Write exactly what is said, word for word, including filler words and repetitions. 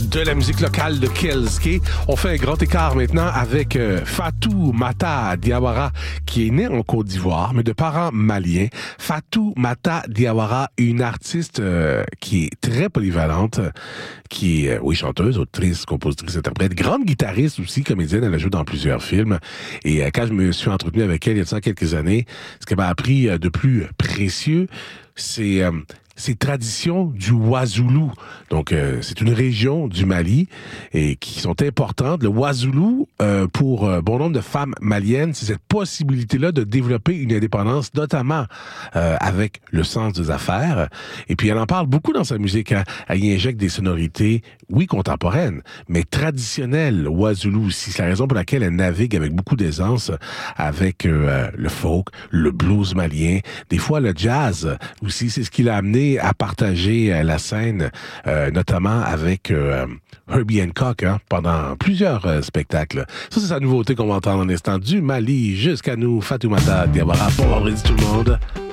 de la musique locale de Kelske. On fait un grand écart maintenant avec euh, Fatoumata Diawara, qui est née en Côte d'Ivoire, mais de parents maliens. Fatoumata Diawara, une artiste euh, qui est très polyvalente, qui est, euh, oui, chanteuse, autrice, compositrice, interprète, grande guitariste aussi, comédienne. Elle a joué dans plusieurs films. Et euh, quand je me suis entretenu avec elle il y a de ça quelques années, ce qu'elle m'a appris euh, de plus précieux, c'est euh, ces traditions du Ouazoulou. Donc, euh, c'est une région du Mali et qui sont importantes. Le Ouazoulou, euh, pour euh, bon nombre de femmes maliennes, c'est cette possibilité-là de développer une indépendance, notamment euh, avec le sens des affaires. Et puis, elle en parle beaucoup dans sa musique. Hein. Elle y injecte des sonorités, oui, contemporaines, mais traditionnelles, Ouazoulou aussi. C'est la raison pour laquelle elle navigue avec beaucoup d'aisance avec euh, le folk, le blues malien, des fois le jazz aussi. C'est ce qui l'a amené à partager euh, la scène, euh, notamment avec euh, Herbie Hancock, hein, pendant plusieurs euh, spectacles. Ça, c'est sa nouveauté qu'on va entendre en instant du Mali jusqu'à nous. Fatoumata Diawara. Bon vendredi tout le monde.